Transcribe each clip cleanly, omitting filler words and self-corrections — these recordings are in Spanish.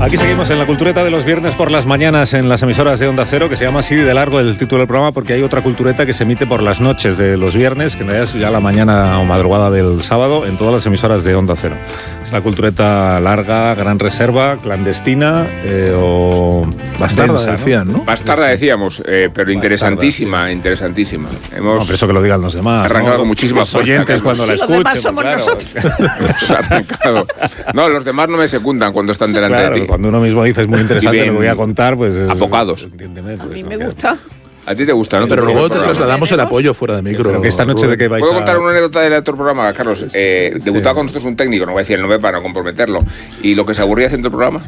Aquí seguimos en la cultureta de los viernes por las mañanas en las emisoras de Onda Cero, que se llama así de largo el título del programa porque hay otra cultureta que se emite por las noches de los viernes, que en realidad es ya la mañana o madrugada del sábado, en todas las emisoras de Onda Cero. Es la cultureta larga, gran reserva, clandestina o bastarda, densa, decían, ¿no? Bastarda decíamos, pero interesantísima, sí. Interesantísima. No, pero eso que lo digan los demás. Arrancado con muchísimas los oyentes cuando la escuchen. Los demás somos nosotros. Hemos arrancado. No, los demás no me secundan cuando están delante de ti. Cuando uno mismo dice es muy interesante lo que voy a contar, pues... Apocados. Entiéndeme. Pues, a mí me gusta. A ti te gusta, ¿no? Pero luego te trasladamos el apoyo fuera de micro. Pero que esta noche de qué vais a... ¿Puedo contar una anécdota del otro programa, Carlos? Debutaba con nosotros un técnico, no voy a decir el nombre para no comprometerlo, y lo que se aburría haciendo el programa.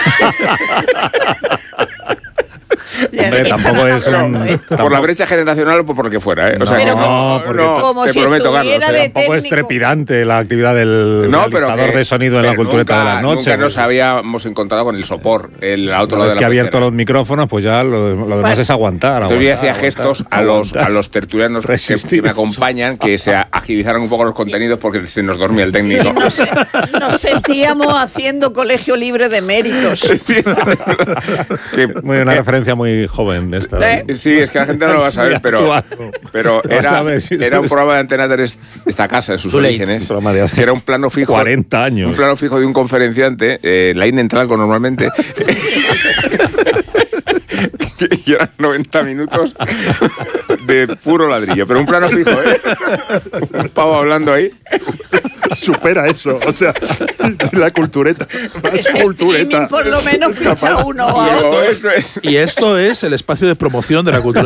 Hombre, tampoco es un... Por la brecha generacional o por lo que fuera, ¿eh? No, o sea, no, porque como te si prometo, Carlos. Tampoco es trepidante la actividad del realizador de sonido en la cultureta de la noche. Nunca nos habíamos encontrado con el sopor, el otro lado de la que ha abierto pecera. los micrófonos, pues ya lo demás es aguantar. Entonces yo hacía gestos a los tertulianos que me acompañan, que se agilizaran un poco los contenidos porque se nos dormía el técnico. Nos sentíamos haciendo colegio libre de méritos. Una referencia muy joven de esta. Sí, es que la gente no lo va a saber, pero era un programa de Antena 3, esta casa en sus orígenes, que era un plano fijo. 40 años. Un plano fijo de un conferenciante, la INE entra algo normalmente. Y eran 90 minutos de puro ladrillo, pero un plano fijo, ¿eh? Un pavo hablando ahí. Supera eso, o sea, la cultureta. Por lo menos escucha uno. Y esto es el espacio de promoción de la cultura.